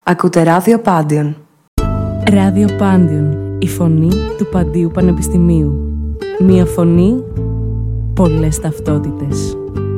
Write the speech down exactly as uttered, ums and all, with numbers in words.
Ακούτε Ράδιο Πάντιον. Ράδιο Πάντιον, η φωνή του Παντίου Πανεπιστημίου. Μία φωνή, πολλές ταυτότητες.